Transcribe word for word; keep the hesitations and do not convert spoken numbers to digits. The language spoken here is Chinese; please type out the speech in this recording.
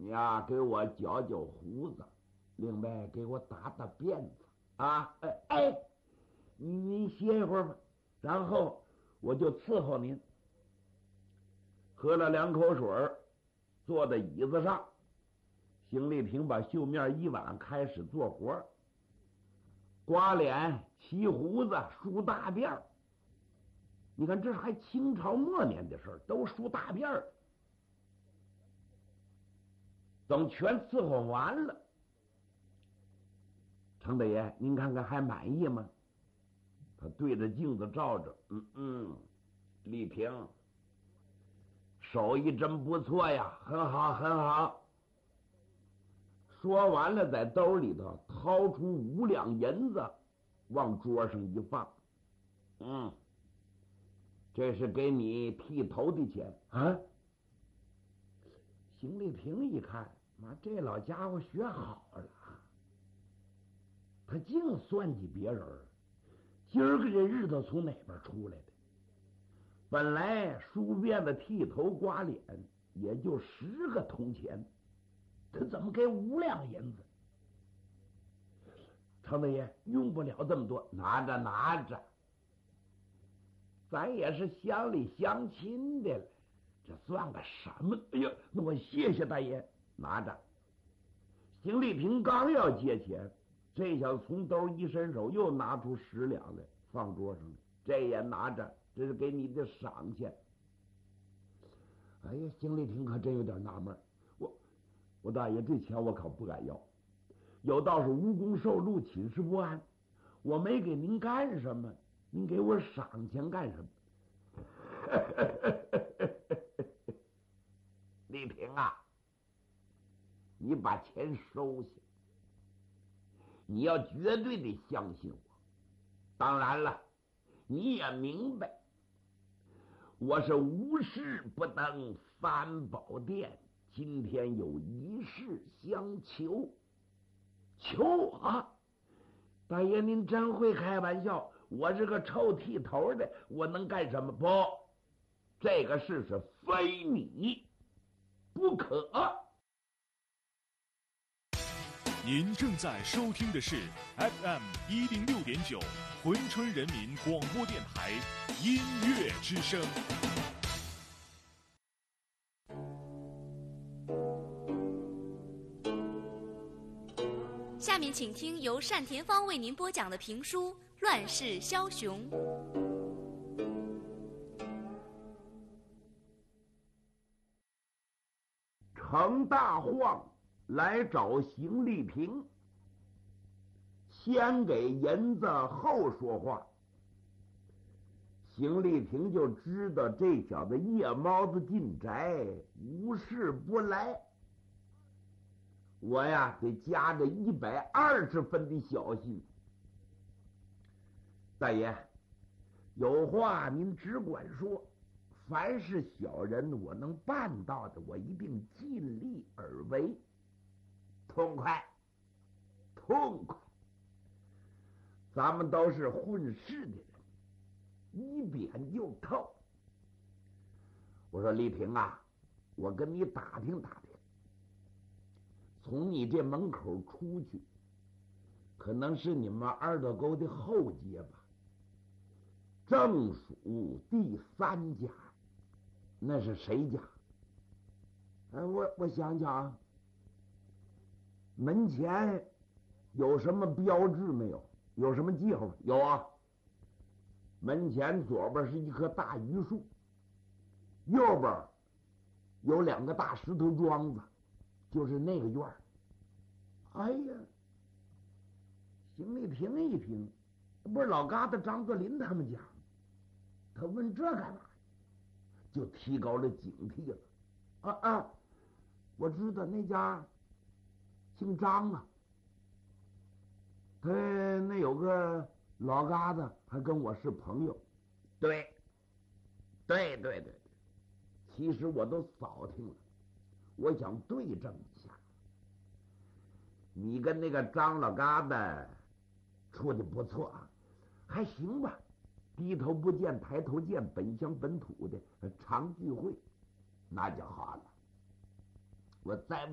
你呀，给我绞绞胡子，另外给我打打辫子啊！哎哎，你你歇一会儿吧，然后我就伺候您。喝了两口水，坐在椅子上，邢丽萍把绣面一挽，开始做活，刮脸、齐胡子、梳大辫儿。你看，这还清朝末年的事儿，都梳大辫儿。等全伺候完了，程大爷，您看看还满意吗？他对着镜子照着，嗯嗯，丽萍，手艺真不错呀，很好很好。说完了，在兜里头掏出五两银子，往桌上一放，嗯，这是给你剃头的钱啊。邢丽萍一看，妈，这老家伙学好了，他净算计别人，今儿个这日子从哪边出来的？本来梳辫子、剃头、刮脸也就十个铜钱，他怎么给五两银子？程大爷用不了这么多，拿着拿着，咱也是乡里乡亲的了，这算个什么？哎呀，那我谢谢大爷，拿着。邢丽萍刚要接钱，这小子从兜一伸手，又拿出十两来放桌上来，这也拿着，这是给你的赏钱。哎呀，邢丽萍可真有点纳闷，我我大爷这钱我可不敢要，有道是无功受禄，寝食不安，我没给您干什么，您给我赏钱干什么？丽萍啊，你把钱收下，你要绝对的相信我。当然了，你也明白，我是无事不登三宝殿，今天有一事相求。求啊！大爷您真会开玩笑，我是个臭剃头的，我能干什么？不，这个事是非你不可。 您正在收听的是 F M 一零六点九珲春人民广播电台音乐之声。 下面请听由单田芳为您播讲的评书《乱世枭雄》。 程大晃来找邢丽萍，先给银子后说话。邢丽萍就知道这小子夜猫子进宅，无事不来。我呀，得加着一百二十分的小心。大爷，有话您只管说，凡是小人我能办到的，我一定尽力而为。痛快，痛快！咱们都是混世的人，一点就透。我说丽萍啊，我跟你打听打听，从你这门口出去，可能是你们二道沟的后街吧，正属第三家，那是谁家？哎，我我想想，门前有什么标志没有？有什么记号？有啊，门前左边是一棵大榆树，右边有两个大石头桩子，就是那个院儿。哎呀，邢丽萍一听，不是老疙瘩张作霖他们家，他问这干嘛？就提高了警惕了。啊啊，我知道那家姓张啊，他那有个老疙瘩还跟我是朋友。对，对对对对，其实我都扫听了，我想对证一下。你跟那个张老疙瘩处的不错啊，还行吧，低头不见抬头见，本乡本土的，常聚会，那就好了。我再问